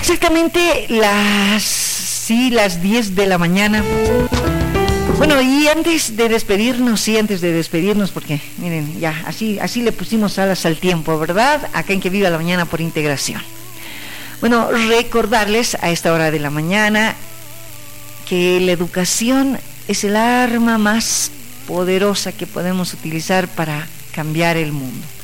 exactamente las 10 de la mañana. Bueno, y antes de despedirnos, porque miren, ya así le pusimos alas al tiempo, ¿verdad? Acá en Que Viva la Mañana por Integración. Bueno, recordarles a esta hora de la mañana que la educación es el arma más poderosa que podemos utilizar para cambiar el mundo.